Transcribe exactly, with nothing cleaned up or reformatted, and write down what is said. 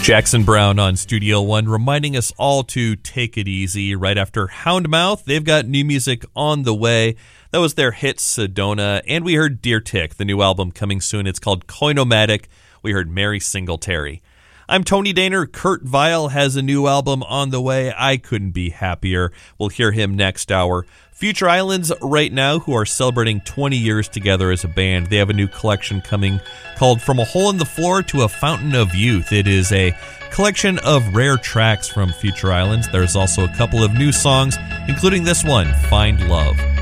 Jackson Browne on Studio One, reminding us all to take it easy. Right after Houndmouth, they've got new music on the way. That was their hit Sedona, and we heard Deer Tick, the new album coming soon. It's called Koinomatic. We heard Mary Singletary. I'm Tony Daner. Kurt Vile has a new album on the way. I couldn't be happier. We'll hear him next hour. Future Islands right now, who are celebrating twenty years together as a band. They have a new collection coming called From a Hole in the Floor to a Fountain of Youth. It is a collection of rare tracks from Future Islands. There's also a couple of new songs, including this one, Find Love.